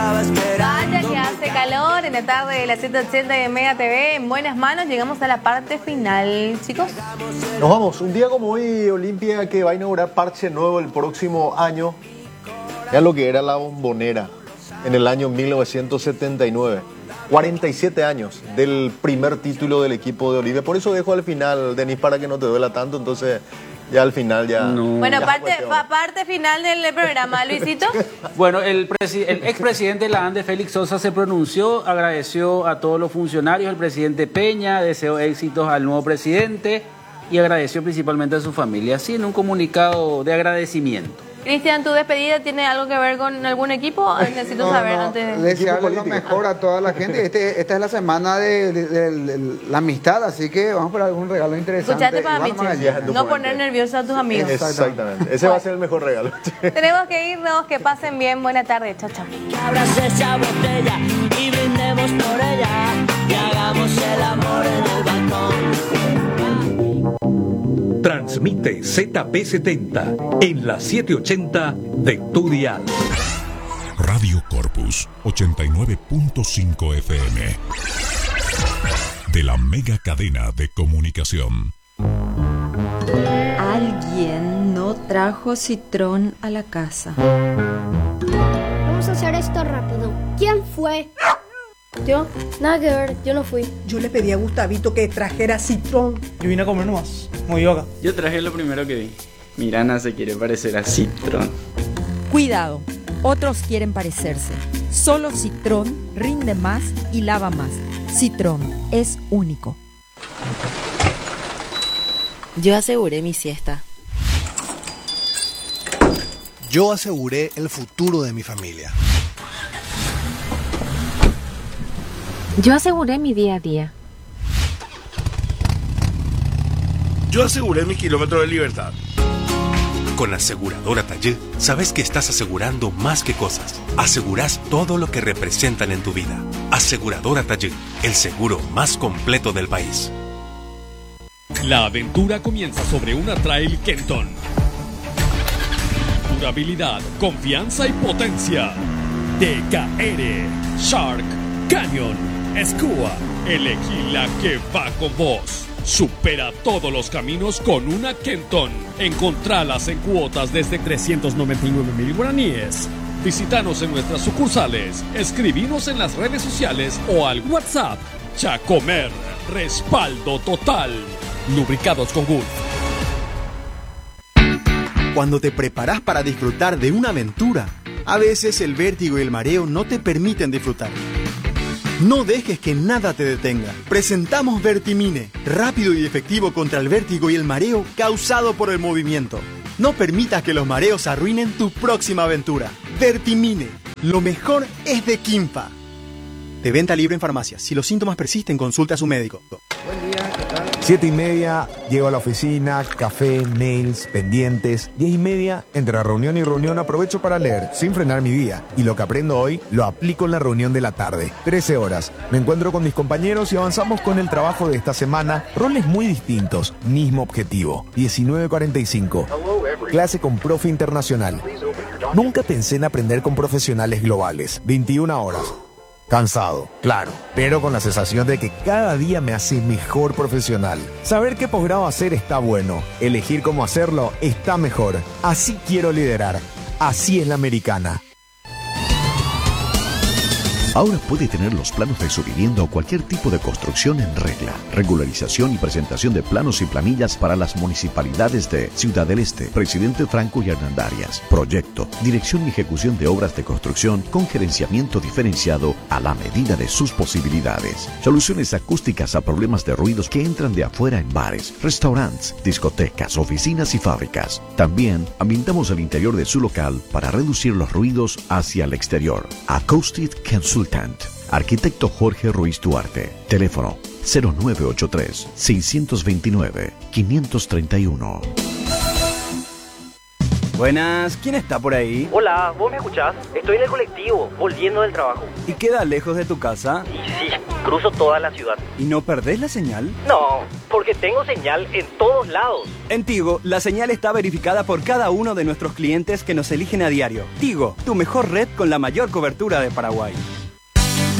Vaya que hace calor en la tarde de la 180 de Mega TV. En buenas manos llegamos a la parte final, chicos. Nos vamos. Un día como hoy, Olimpia, que va a inaugurar parche nuevo el próximo año. Ya lo que era la Bombonera en el año 1979. 47 años del primer título del equipo de Olimpia. Por eso dejo al final, Denis, para que no te duela tanto. Entonces, ya al final ya... No. Bueno, ya parte final del programa, Luisito. Bueno, el expresidente de la ANDE, Félix Sosa, se pronunció, agradeció a todos los funcionarios, al presidente Peña, deseó éxitos al nuevo presidente y agradeció principalmente a su familia, así en un comunicado de agradecimiento. Cristian, ¿tu despedida tiene algo que ver con algún equipo? Necesito saber antes de... Desearle lo mejor a toda la gente. Esta es la semana de la amistad, así que vamos por algún regalo interesante. Escuchate para Michelle, no poner nerviosa a tus amigos. Exactamente. Ese va a ser el mejor regalo. Tenemos que irnos, que pasen bien. Buena tarde, chao, chao. Abras esa botella y brindemos por ella y hagamos el amor en el balcón. Transmite ZP70 en la 780 de tu dial. Radio Corpus 89.5 FM de la mega cadena de comunicación. Alguien no trajo citrón a la casa. Vamos a hacer esto rápido. ¿Quién fue? Yo, nada que ver, yo no fui. Yo le pedí a Gustavito que trajera citrón. Yo vine a comer nomás, muy yoga. Yo traje lo primero que vi. Mirana se quiere parecer a Citrón. Cuidado, otros quieren parecerse. Solo Citrón rinde más y lava más. Citrón es único. Yo aseguré mi siesta. Yo aseguré el futuro de mi familia. Yo aseguré mi día a día. Yo aseguré mi kilómetro de libertad. Con Aseguradora Taller, sabes que estás asegurando más que cosas. Asegurás todo lo que representan en tu vida. Aseguradora Taller, el seguro más completo del país. La aventura comienza sobre una Trail Kenton. Durabilidad, confianza y potencia. TKR, Shark, Canyon, Escua, elegí la que va con vos. Supera todos los caminos con una Kenton. Encontralas en cuotas desde 399.000 guaraníes. Visítanos en nuestras sucursales, escribinos en las redes sociales o al WhatsApp. Chacomer, respaldo total. Lubricados con Gulf. Cuando te preparas para disfrutar de una aventura, a veces el vértigo y el mareo no te permiten disfrutar. No dejes que nada te detenga. Presentamos Vertimine, rápido y efectivo contra el vértigo y el mareo causado por el movimiento. No permitas que los mareos arruinen tu próxima aventura. Vertimine, lo mejor es de Quimpa. De venta libre en farmacias. Si los síntomas persisten, consulta a su médico. Buen día, ¿qué tal? 7:30, llego a la oficina, café, mails, pendientes. 10:30, entre reunión y reunión aprovecho para leer, sin frenar mi día. Y lo que aprendo hoy, lo aplico en la reunión de la tarde. 13 horas, me encuentro con mis compañeros y avanzamos con el trabajo de esta semana. Roles muy distintos, mismo objetivo. 19:45, clase con profe internacional. Nunca pensé en aprender con profesionales globales. 21 horas. Cansado, claro, pero con la sensación de que cada día me hace mejor profesional. Saber qué posgrado hacer está bueno, elegir cómo hacerlo está mejor. Así quiero liderar, así es la americana. Ahora puede tener los planos de su vivienda o cualquier tipo de construcción en regla. Regularización y presentación de planos y planillas para las municipalidades de Ciudad del Este, Presidente Franco y Hernandarias. Proyecto, dirección y ejecución de obras de construcción con gerenciamiento diferenciado a la medida de sus posibilidades. Soluciones acústicas a problemas de ruidos que entran de afuera en bares, restaurantes, discotecas, oficinas y fábricas. También ambientamos el interior de su local para reducir los ruidos hacia el exterior. Acoustic Consultant. Arquitecto Jorge Ruiz Duarte. Teléfono 0983-629-531. Buenas, ¿quién está por ahí? Hola, ¿vos me escuchás? Estoy en el colectivo, volviendo del trabajo. ¿Y queda lejos de tu casa? Y sí, cruzo toda la ciudad. ¿Y no perdés la señal? No, porque tengo señal en todos lados. En Tigo, la señal está verificada por cada uno de nuestros clientes que nos eligen a diario. Tigo, tu mejor red con la mayor cobertura de Paraguay.